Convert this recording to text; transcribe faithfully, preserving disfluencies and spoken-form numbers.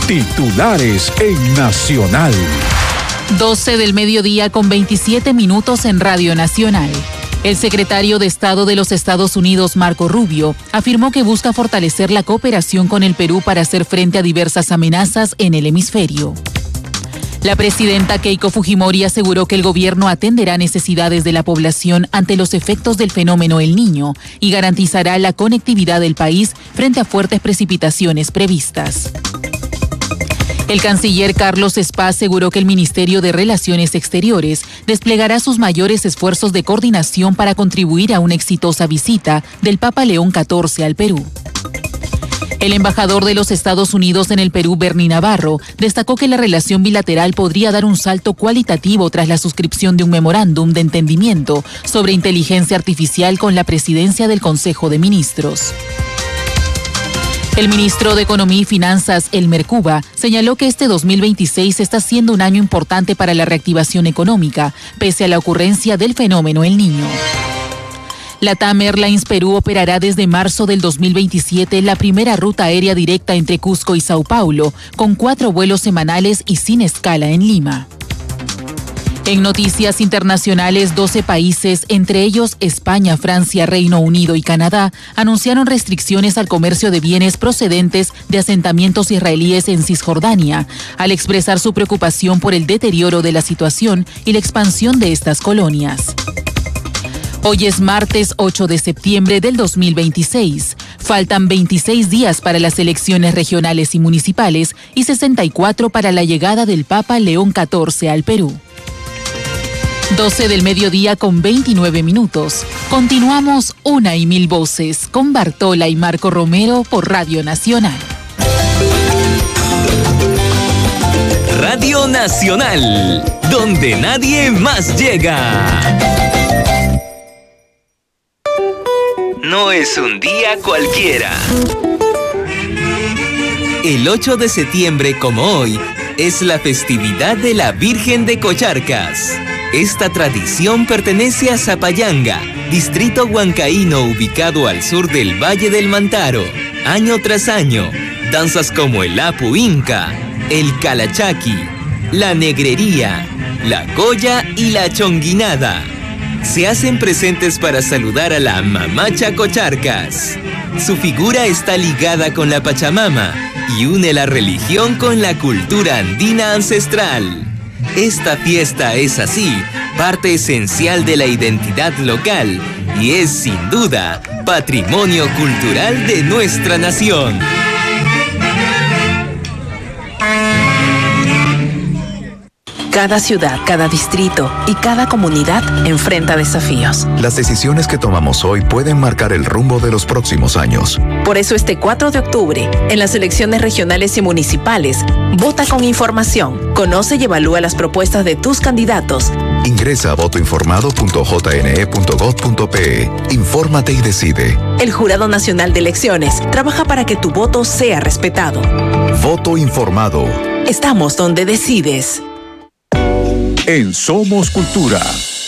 Titulares en Nacional. doce del mediodía con veintisiete minutos en Radio Nacional. El secretario de Estado de los Estados Unidos, Marco Rubio, afirmó que busca fortalecer la cooperación con el Perú para hacer frente a diversas amenazas en el hemisferio. La presidenta Keiko Fujimori aseguró que el gobierno atenderá necesidades de la población ante los efectos del fenómeno El Niño y garantizará la conectividad del país frente a fuertes precipitaciones previstas. El canciller Carlos Spa aseguró que el Ministerio de Relaciones Exteriores desplegará sus mayores esfuerzos de coordinación para contribuir a una exitosa visita del Papa León catorce al Perú. El embajador de los Estados Unidos en el Perú, Bernie Navarro, destacó que la relación bilateral podría dar un salto cualitativo tras la suscripción de un memorándum de entendimiento sobre inteligencia artificial con la presidencia del Consejo de Ministros. El ministro de Economía y Finanzas, Elmer Cuba, señaló que este dos mil veintiséis está siendo un año importante para la reactivación económica, pese a la ocurrencia del fenómeno El Niño. LATAM Airlines Perú operará desde marzo del dos mil veintisiete la primera ruta aérea directa entre Cusco y Sao Paulo, con cuatro vuelos semanales y sin escala en Lima. En noticias internacionales, doce países, entre ellos España, Francia, Reino Unido y Canadá, anunciaron restricciones al comercio de bienes procedentes de asentamientos israelíes en Cisjordania, al expresar su preocupación por el deterioro de la situación y la expansión de estas colonias. Hoy es martes ocho de septiembre del dos mil veintiséis. Faltan veintiséis días para las elecciones regionales y municipales y sesenta y cuatro para la llegada del Papa León catorce al Perú. doce del mediodía con veintinueve minutos. Continuamos Una y Mil Voces con Bartola y Marco Romero por Radio Nacional. Radio Nacional, donde nadie más llega. No es un día cualquiera. El ocho de septiembre, como hoy, es la festividad de la Virgen de Cocharcas. Esta tradición pertenece a Zapayanga, distrito huancaíno ubicado al sur del Valle del Mantaro. Año tras año, danzas como el Apu Inca, el Calachaqui, la Negrería, la Goya y la Chonguinada se hacen presentes para saludar a la Mamacha Cocharcas. Su figura está ligada con la Pachamama y une la religión con la cultura andina ancestral. Esta fiesta es así, parte esencial de la identidad local y es sin duda patrimonio cultural de nuestra nación. Cada ciudad, cada distrito y cada comunidad enfrenta desafíos. Las decisiones que tomamos hoy pueden marcar el rumbo de los próximos años. Por eso este cuatro de octubre, en las elecciones regionales y municipales, vota con información, conoce y evalúa las propuestas de tus candidatos. Ingresa a voto informado punto j n e punto gov punto p e. Infórmate y decide. El Jurado Nacional de Elecciones trabaja para que tu voto sea respetado. Voto informado. Estamos donde decides. En Somos Cultura,